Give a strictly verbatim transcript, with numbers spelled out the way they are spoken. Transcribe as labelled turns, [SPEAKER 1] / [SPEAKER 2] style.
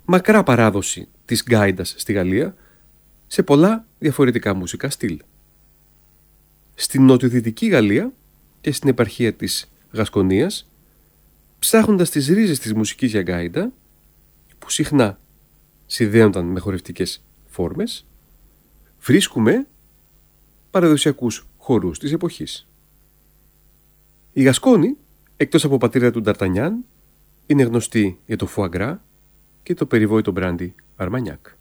[SPEAKER 1] μακρά παράδοση της γκάιντας στη Γαλλία σε πολλά διαφορετικά μουσικά στυλ. Στην νοτιοδυτική Γαλλία και στην επαρχία της Γασκονίας, ψάχνοντας τις ρίζες της μουσικής για γκάιντα, που συχνά συνδέονταν με χορευτικές φόρμες, βρίσκουμε παραδοσιακούς χορούς της εποχής. Οι Γασκόνοι, εκτός από πατρίδα του Νταρτανιάν, είναι γνωστοί για το φουαγκρά και το περιβόητο μπράντι Αρμανιάκ.